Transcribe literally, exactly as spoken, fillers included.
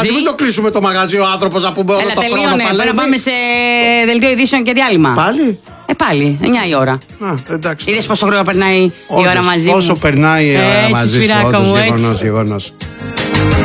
μαζί. Μην το κλείσουμε το μαγαζί ο άνθρωπος να πούμε όλο Έλα, το τελείωνε. χρόνο παλεύει. Πρέπει να πάμε σε δελτίο ειδήσεων και διάλειμμα. Πάλι. Ε, πάλι, εννιά η ώρα. Α, εντάξει. Είδες πόσο γρήγορα περνάει η Όντως, ώρα μαζί μου. Όσο περνάει η ώρα Έτσι, μαζί σου, σφυράκα όντως, μου, έτσι. γεγονός, γεγονός.